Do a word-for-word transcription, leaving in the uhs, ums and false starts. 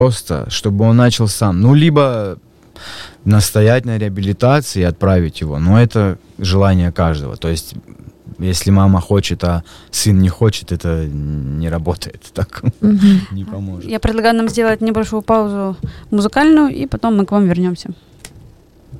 Просто, чтобы он начал сам. Ну, либо настоять на реабилитации и отправить его. Но это желание каждого. То есть, если мама хочет, а сын не хочет, это не работает так. Угу. Не поможет. Я предлагаю нам сделать небольшую паузу музыкальную, и потом мы к вам вернемся.